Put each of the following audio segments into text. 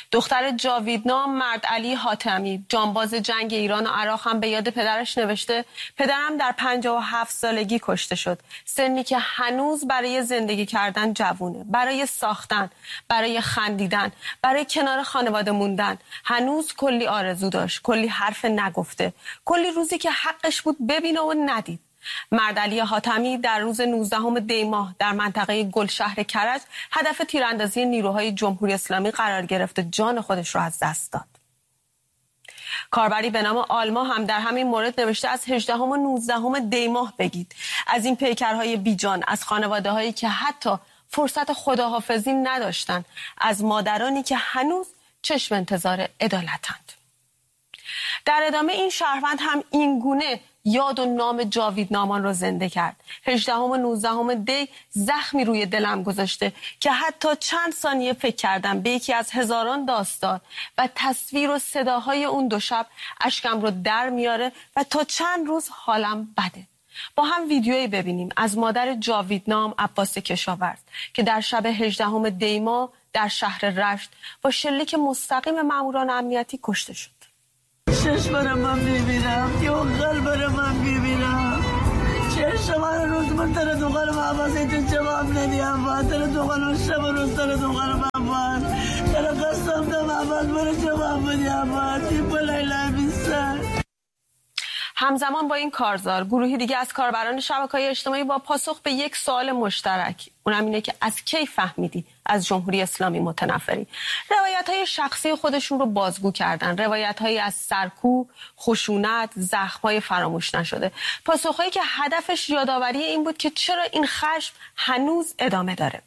دختر جاویدنام مردعلی حاتمی جانباز جنگ ایران و عراق هم به یاد پدرش نوشته پدرم در 57 سالگی کشته شد. سنی که هنوز برای زندگی کردن جوونه، برای ساختن، برای خندیدن، برای کنار خانواده موندن. هنوز کلی آرزو داشت، کلی حرف نگفته، کلی روزی که حقش بود ببینه و ندید. مردعلی حاتمی در روز 19 دی ماه در منطقه گلشهر کرج هدف تیراندازی نیروهای جمهوری اسلامی قرار گرفت، جان خودش را از دست داد. کاربری به نام آلما هم در همین مورد نوشته از 18 و 19 دی ماه بگید. از این پیکرهای بیجان، از خانواده هایی که حتی فرصت خداحافظی نداشتن، از مادرانی که هنوز چشم انتظار عدالتند. در ادامه این شهروند هم این گونه یاد و نام جاویدنامان را زنده کرد. 18 و 19 دی زخمی روی دلم گذاشته که حتی چند ثانیه فکر کردم به یکی از هزاران داستان و تصویر و صداهای اون دو شب اشکم رو در میاره و تا چند روز حالم بده. با هم ویدیویی ببینیم از مادر جاویدنام عباس کشاورز که در شب 18 دی ماه در شهر رشت با شلیک مستقیم ماموران امنیتی کشته شد. چشم من میبینم یا قلب من میبینم چشم من روز من تر دوغل محبازه تو جواب ندیم و تر دوغل شب روز تر دوغل محباز تر قسم دو محباز من جواب بدیم و تی بلیله بیستر. همزمان با این کارزار گروهی دیگه از کاربران شبکه‌های اجتماعی با پاسخ به یک سوال مشترک، اونم اینه که از کی فهمیدی از جمهوری اسلامی متنفری، روایت‌های شخصی خودشون رو بازگو کردن، روایت‌هایی از سرکوب، خشونت، زخم‌های فراموش نشده، پاسخ‌هایی که هدفش یادآوری این بود که چرا این خشم هنوز ادامه داره.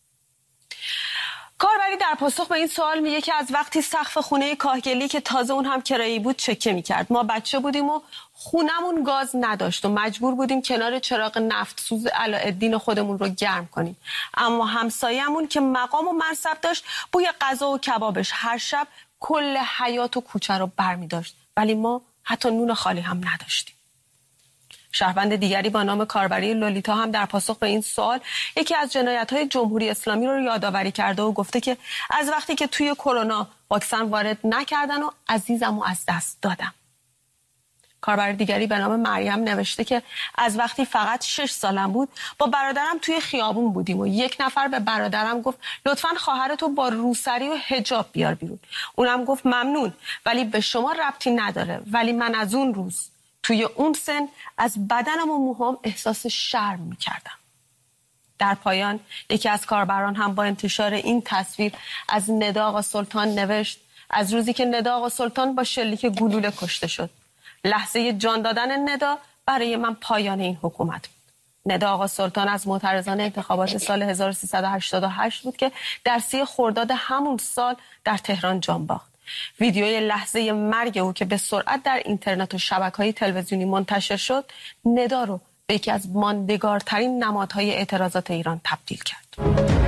کاربری در پاسخ به این سوال میگه که از وقتی سقف خونه کاهگلی که تازه اون هم کرایی بود چکه میکرد. ما بچه بودیم و خونمون گاز نداشت و مجبور بودیم کنار چراغ نفت سوز علاءالدین خودمون رو گرم کنیم. اما همسایه‌مون که مقام و منصب داشت بوی غذا و کبابش هر شب کل حیاط و کوچه رو برمی داشت، ولی ما حتی نون خالی هم نداشتیم. شهروند دیگری با نام کاربری لولیتا هم در پاسخ به این سوال یکی از جنایت‌های جمهوری اسلامی رو یادآوری کرده و گفته که از وقتی که توی کرونا واکسن وارد نکردن و عزیزمو از دست دادم. کاربر دیگری به نام مریم نوشته که از وقتی فقط 6 سالم بود با برادرم توی خیابون بودیم و یک نفر به برادرم گفت لطفاً خواهرتو با روسری و حجاب بیار بیرون. اونم گفت ممنون، ولی به شما ربطی نداره. ولی من از اون روز توی اون سن از بدنم و موهام احساس شرم میکردم. در پایان یکی از کاربران هم با انتشار این تصویر از ندا آقا سلطان نوشت از روزی که ندا آقا سلطان با شلیک گلوله کشته شد. لحظه جان دادن ندا برای من پایان این حکومت بود. ندا آقا سلطان از معترضان انتخابات سال 1388 بود که در 30 خرداد همون سال در تهران جان باخت. ویدیوی لحظه مرگ او که به سرعت در اینترنت و شبکه‌های تلویزیونی منتشر شد، ندا رو به یکی از ماندگارترین نمادهای اعتراضات ایران تبدیل کرد.